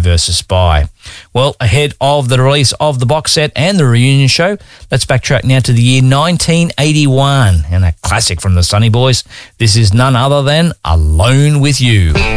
vs. Spy. Well, ahead of the release of the box set and the reunion show, let's backtrack now to the year 1981 and a classic from the Sunny Boys. This is none other than Alone With You.